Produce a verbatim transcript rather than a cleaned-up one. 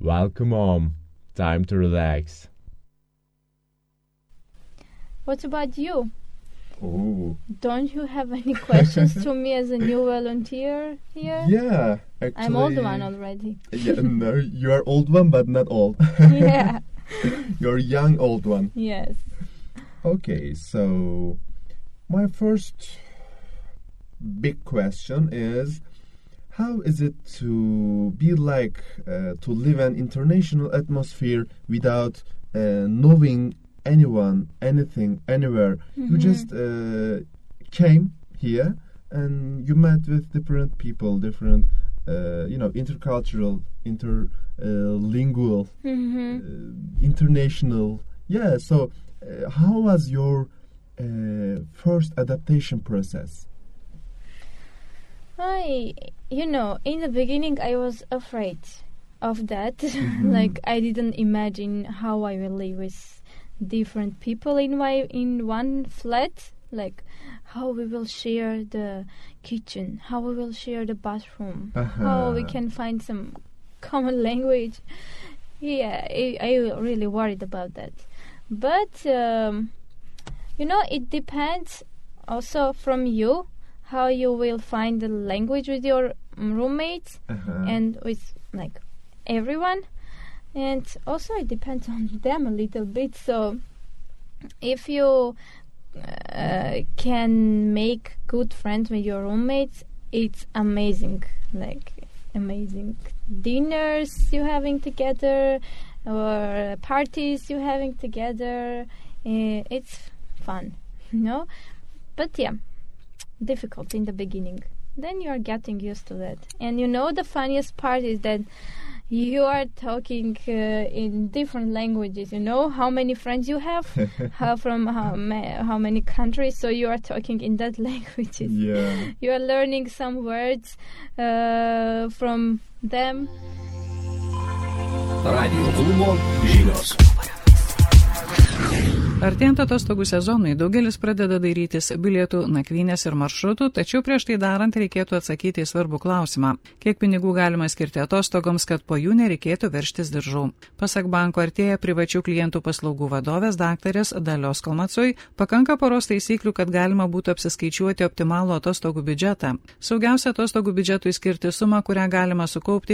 Welcome home. Time to relax. What about you? Oh. Don't you have any questions to me as a new volunteer here? Yeah, actually. I'm old one already. Yeah, no, you are old one, but not old. Yeah. You're young old one. Yes. Okay, so my first big question is, how is it to be like uh, to live an international atmosphere without uh, knowing anyone, anything, anywhere? Mm-hmm. You just uh, came here and you met with different people, different, uh, you know, intercultural, interlingual, Mm-hmm. uh, international. Yeah, so uh, how was your uh, first adaptation process? I, you know, in the beginning I was afraid of that. Mm-hmm. Like I didn't imagine how I will live with different people in my in one flat. Like how we will share the kitchen, how we will share the bathroom, Uh-huh. how we can find some common language. Yeah, I, I really worried about that. But um, you know, it depends also from you how you will find the language with your roommates Uh-huh. and with like everyone, and also it depends on them a little bit. So if you uh, can make good friends with your roommates, it's amazing. Like amazing dinners you having together or parties you having together. Uh, it's fun, you know. But yeah, difficult in the beginning. Then you are getting used to that. And you know the funniest part is that you are talking uh, in different languages. You know how many friends you have, how from how, ma- how many countries. So you are talking in that languages. Yeah. You are learning some words uh, from them. Radio klubo žinios. Artėjant atostogų sezonui, daugelis pradeda dairytis bilietų, nakvynės ir maršrutų, tačiau prieš tai darant reikėtų atsakyti į svarbų klausimą. Kiek pinigų galima skirti atostogoms, kad po jų nereikėtų veržtis diržų? Pasak banko Artėja privačių klientų paslaugų vadovės daktarės Dalios Kalmacoj, pakanka poros taisyklių, kad galima būtų apsiskaičiuoti optimalų atostogų biudžetą. Saugiausia atostogų biudžetui skirti sumą, kurią galima sukaupti